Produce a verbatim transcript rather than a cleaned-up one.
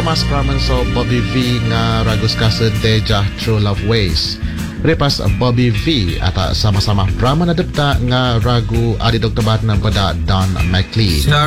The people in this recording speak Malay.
Mas Praman so Bobby V nga ragus kasen Dejah True Love Ways. Repas Bobby V ata sama-sama Praman adapta nga ragu adi doktor batna pada Don McLean.